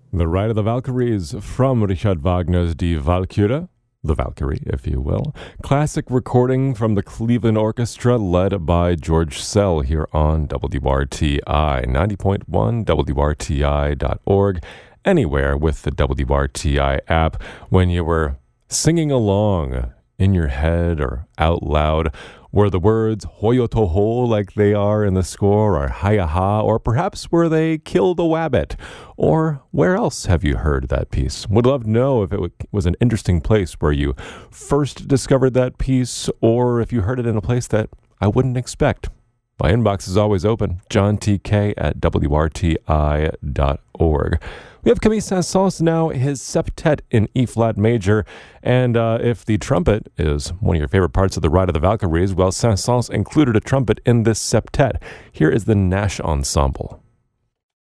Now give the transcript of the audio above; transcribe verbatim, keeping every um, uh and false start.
The Ride of the Valkyries from Richard Wagner's Die Walküre, the Valkyrie, if you will. Classic recording from the Cleveland Orchestra led by George Szell here on W R T I, ninety point one W R T I dot org, anywhere with the W R T I app. When you were singing along in your head or out loud, were the words hoyo toho like they are in the score, or hi-ya-ha, or perhaps were they kill the wabbit? Or where else have you heard that piece? Would love to know if it w- was an interesting place where you first discovered that piece, or if you heard it in a place that I wouldn't expect. My inbox is always open, john t k at W R T I dot org. We have Camille Saint-Saëns now, his septet in E-flat major, and uh, if the trumpet is one of your favorite parts of the Ride of the Valkyries, well, Saint-Saëns included a trumpet in this septet. Here is the Nash Ensemble.